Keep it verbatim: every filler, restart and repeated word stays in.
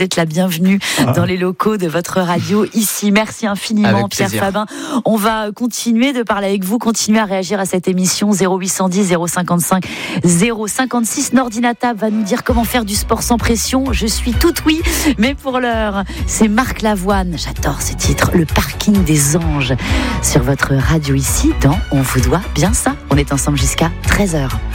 vous êtes la bienvenue ah. dans les locaux de votre radio ici. Merci infiniment, avec Pierre plaisir. Fabin. On va continuer de parler avec vous, continuer à réagir à cette émission. Zéro huit cent dix, zéro cinquante-cinq, zéro cinquante-six. Nordinata va nous dire comment faire du sport sans pression. Je suis toute oui, mais pour l'heure, c'est Marc Lavoine. J'adore ce titre, Le Parking des Anges, sur votre radio ici dans On vous doit bien ça. On est ensemble jusqu'à treize heures.